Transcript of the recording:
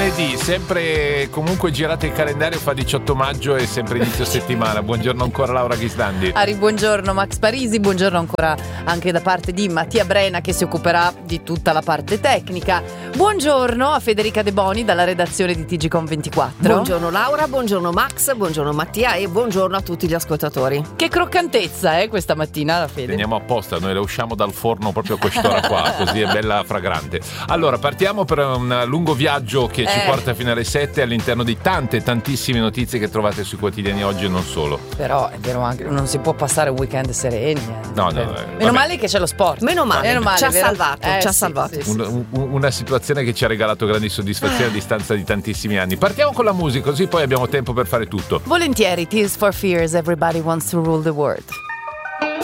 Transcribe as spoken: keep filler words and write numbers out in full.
lunedì, sempre comunque girate il calendario, fa diciotto maggio e sempre inizio settimana. Buongiorno ancora Laura Ghisdandi. Ari, buongiorno Max Parisi, buongiorno ancora anche da parte di Mattia Brena che si occuperà di tutta la parte tecnica. Buongiorno a Federica De Boni dalla redazione di T G Com ventiquattro. Buongiorno Laura, buongiorno Max, buongiorno Mattia e buongiorno a tutti gli ascoltatori. Che croccantezza eh questa mattina la Fede. Teniamo apposta, noi la usciamo dal forno proprio a quest'ora qua, così è bella fragrante. Allora, partiamo per un lungo viaggio che eh. ci porta fino alle sette all'interno di tante, tantissime notizie che trovate sui quotidiani oggi e non solo. Però è vero, anche non si può passare un weekend sereni. Eh. No, no, eh, Meno vabbè. male che c'è lo sport. Meno male, Meno male ci ha vero? salvato, eh, ci ha sì, salvato. sì, sì. Un, un, una situazione che ci ha regalato grandi soddisfazioni a distanza di tantissimi anni. Partiamo con la musica, così poi abbiamo tempo per fare tutto. Volentieri, Tears for Fears, Everybody Wants to Rule the World.